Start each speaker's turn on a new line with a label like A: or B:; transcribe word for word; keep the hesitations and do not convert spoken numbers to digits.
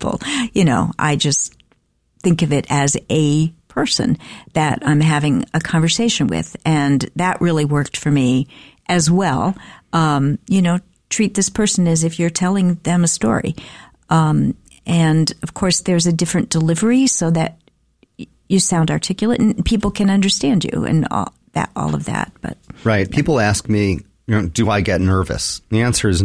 A: people. You know, I just think of it as a person that I'm having a conversation with. And that really worked for me as well. Um, you know, treat this person as if you're telling them a story. Um, and of course, there's a different delivery so that y- you sound articulate and people can understand you and all that, all of that. But
B: right. People ask me, you know, do I get nervous? The answer is